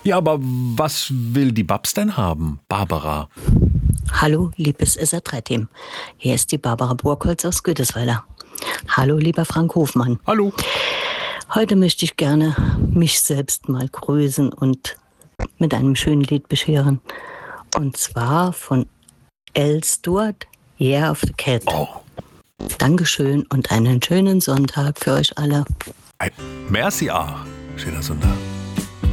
Ja, aber was will die Babs denn haben, Barbara? Hallo, liebes SR3-Team. Hier ist die Barbara Burkholz aus Gütesweiler. Hallo, lieber Frank Hofmann. Hallo. Heute möchte ich gerne mich selbst mal grüßen und mit einem schönen Lied bescheren. Und zwar von L. Stewart, Year of the Cat. Oh. Dankeschön und einen schönen Sonntag für euch alle. Merci auch. Schöner Sonntag.